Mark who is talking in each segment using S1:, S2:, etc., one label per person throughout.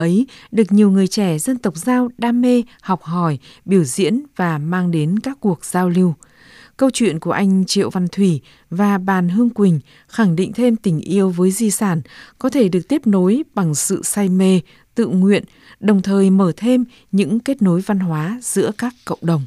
S1: ấy được nhiều người trẻ dân tộc Dao đam mê, học hỏi, biểu diễn và mang đến các cuộc giao lưu. Câu chuyện của anh Triệu Văn Thủy và bạn Hương Quỳnh khẳng định thêm tình yêu với di sản có thể được tiếp nối bằng sự say mê, tự nguyện, đồng thời mở thêm những kết nối văn hóa giữa các cộng đồng.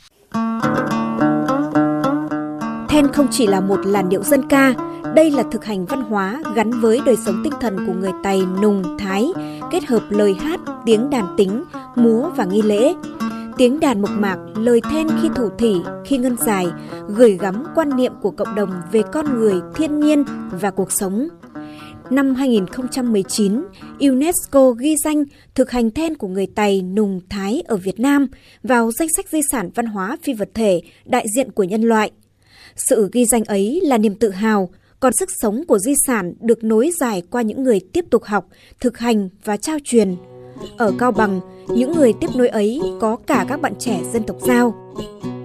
S2: Then không chỉ là một làn điệu dân ca, đây là thực hành văn hóa gắn với đời sống tinh thần của người Tày, Nùng, Thái, kết hợp lời hát, tiếng đàn tính, múa và nghi lễ. Tiếng đàn mộc mạc, lời then khi thủ thỉ, khi ngân dài, gửi gắm quan niệm của cộng đồng về con người, thiên nhiên và cuộc sống. Năm 2019, UNESCO ghi danh thực hành then của người Tày, Nùng, Thái ở Việt Nam vào danh sách di sản văn hóa phi vật thể đại diện của nhân loại. Sự ghi danh ấy là niềm tự hào, còn sức sống của di sản được nối dài qua những người tiếp tục học, thực hành và trao truyền. Ở Cao Bằng, những người tiếp nối ấy có cả các bạn trẻ dân tộc Dao.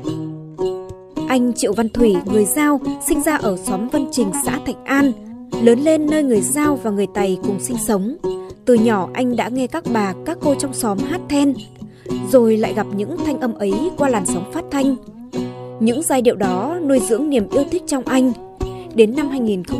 S2: Anh Triệu Văn Thủy, người Dao, sinh ra ở xóm Vân Trình, xã Thạch An, lớn lên nơi người Dao và người Tày cùng sinh sống. Từ nhỏ anh đã nghe các bà, các cô trong xóm hát then, rồi lại gặp những thanh âm ấy qua làn sóng phát thanh. Những giai điệu đó nuôi dưỡng niềm yêu thích trong anh. Đến năm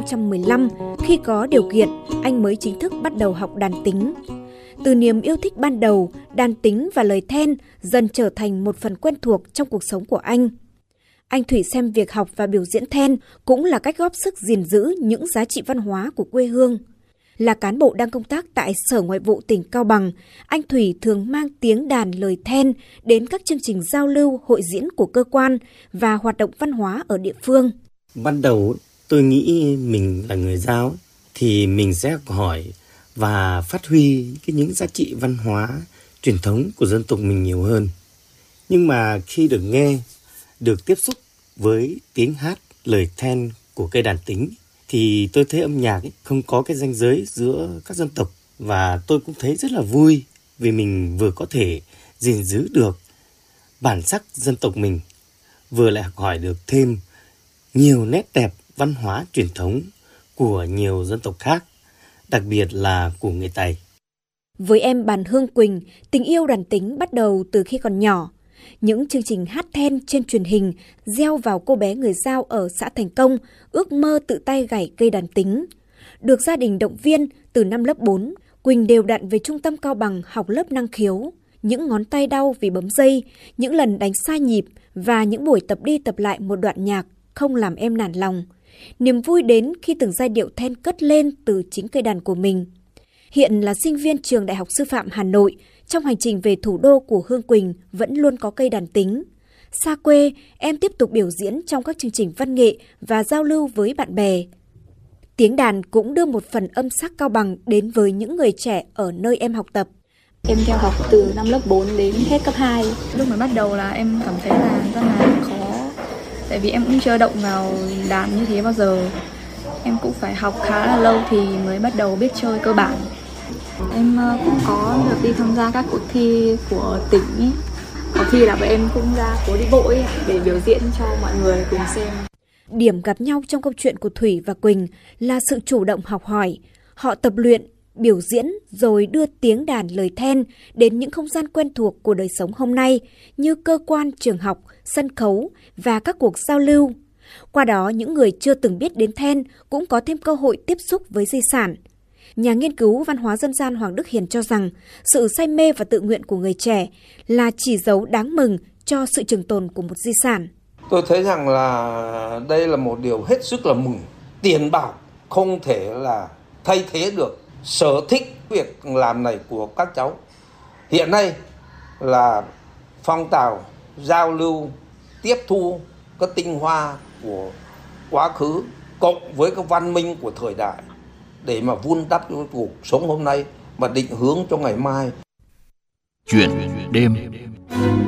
S2: 2015, khi có điều kiện, anh mới chính thức bắt đầu học đàn tính. Từ niềm yêu thích ban đầu, đàn tính và lời then dần trở thành một phần quen thuộc trong cuộc sống của anh. Anh Thủy xem việc học và biểu diễn then cũng là cách góp sức gìn giữ những giá trị văn hóa của quê hương. Là cán bộ đang công tác tại Sở Ngoại vụ tỉnh Cao Bằng, anh Thủy thường mang tiếng đàn lời then đến các chương trình giao lưu, hội diễn của cơ quan và hoạt động văn hóa ở địa phương.
S3: Ban đầu tôi nghĩ mình là người Dao thì mình sẽ học hỏi và phát huy những giá trị văn hóa truyền thống của dân tộc mình nhiều hơn. Nhưng mà khi được nghe, được tiếp xúc với tiếng hát, lời then của cây đàn tính thì tôi thấy âm nhạc không có cái ranh giới giữa các dân tộc, và tôi cũng thấy rất là vui vì mình vừa có thể gìn giữ được bản sắc dân tộc mình, vừa lại học hỏi được thêm nhiều nét đẹp văn hóa truyền thống của nhiều dân tộc khác, đặc biệt là của người Tày.
S2: Với em bạn Hương Quỳnh, tình yêu đàn tính bắt đầu từ khi còn nhỏ. Những chương trình hát then trên truyền hình gieo vào cô bé người Dao ở xã Thành Công ước mơ tự tay gảy cây đàn tính. Được gia đình động viên, từ năm lớp 4, Quỳnh đều đặn về trung tâm Cao Bằng học lớp năng khiếu. Những ngón tay đau vì bấm dây, những lần đánh sai nhịp và những buổi tập đi tập lại một đoạn nhạc không làm em nản lòng. Niềm vui đến khi từng giai điệu then cất lên từ chính cây đàn của mình. Hiện là sinh viên trường Đại học Sư phạm Hà Nội, trong hành trình về thủ đô của Hương Quỳnh vẫn luôn có cây đàn tính. Xa quê, em tiếp tục biểu diễn trong các chương trình văn nghệ và giao lưu với bạn bè. Tiếng đàn cũng đưa một phần âm sắc Cao Bằng đến với những người trẻ ở nơi em học tập.
S4: Em theo học từ năm lớp 4 đến hết cấp 2. Lúc mới bắt đầu là em cảm thấy là rất là khó. Tại vì em cũng chưa động vào đàn như thế bao giờ. Em cũng phải học khá là lâu thì mới bắt đầu biết chơi cơ bản. Em cũng có được đi tham gia các cuộc thi của tỉnh ấy. Có khi là bọn em cũng ra phố đi bộ ấy, để biểu diễn cho mọi người cùng xem.
S2: Điểm gặp nhau trong câu chuyện của Thủy và Quỳnh là sự chủ động học hỏi. Họ tập luyện, biểu diễn rồi đưa tiếng đàn lời then đến những không gian quen thuộc của đời sống hôm nay như cơ quan, trường học, sân khấu và các cuộc giao lưu. Qua đó, những người chưa từng biết đến then cũng có thêm cơ hội tiếp xúc với di sản. Nhà nghiên cứu văn hóa dân gian Hoàng Đức Hiền cho rằng sự say mê và tự nguyện của người trẻ là chỉ dấu đáng mừng cho sự trường tồn của một di sản.
S5: Tôi thấy rằng là đây là một điều hết sức là mừng. Tiền bạc không thể là thay thế được sở thích việc làm này của các cháu. Hiện nay là phong trào giao lưu, tiếp thu các tinh hoa của quá khứ cộng với các văn minh của thời đại để mà vun đắp cho cuộc sống hôm nay và định hướng cho ngày mai.
S6: Chuyện đêm.